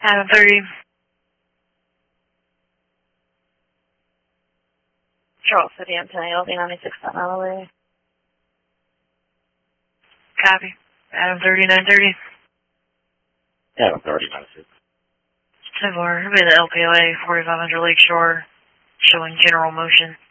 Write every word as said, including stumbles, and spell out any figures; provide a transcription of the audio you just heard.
Adam thirty. Charles City, Antonio, L D ninety-six point nine away. Copy. Adam thirty, nine thirty. Adam thirty, ninety-six. ten four, the L P O A, forty-five hundred Lake Shore, showing general motion.